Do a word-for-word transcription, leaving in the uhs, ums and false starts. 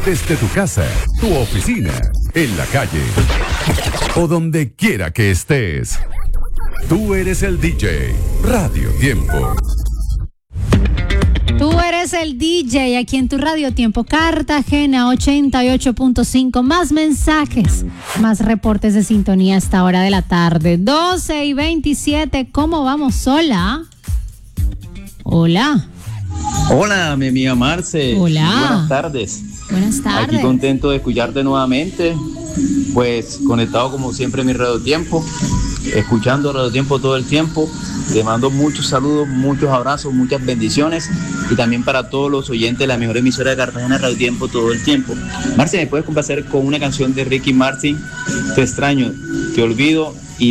desde tu casa, tu oficina, en la calle o donde quiera que estés. Tú eres el D J. Radio Tiempo. Tú eres el D J aquí en tu Radio Tiempo Cartagena ochenta y ocho punto cinco. Más mensajes, más reportes de sintonía a esta hora de la tarde. doce y veintisiete. ¿Cómo vamos? Hola. Hola. Hola, mi amiga Marce. Hola. Buenas tardes. Buenas tardes. Aquí contento de escucharte nuevamente. Pues conectado como siempre en mi Radio Tiempo, escuchando Radio Tiempo todo el tiempo. Te mando muchos saludos, muchos abrazos, muchas bendiciones y también para todos los oyentes de la mejor emisora de Cartagena, Radio Tiempo todo el tiempo. Marce, ¿me puedes complacer con una canción de Ricky Martin? Te extraño, te olvido y